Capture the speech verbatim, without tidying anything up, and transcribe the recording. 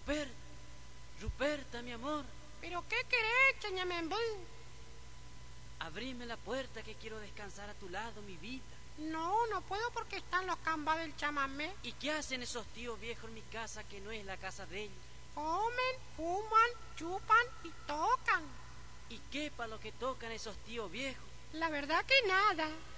Rupert, Ruperta, mi amor, ¿Pero qué querés, Chañamembú? abrime la puerta que quiero descansar a tu lado, mi vida. No, no puedo porque están los cambas del chamamé. ¿Y qué hacen esos tíos viejos en mi casa que no es la casa de ellos? Comen, fuman, chupan y tocan. ¿Y qué para lo que tocan esos tíos viejos? La verdad que nada.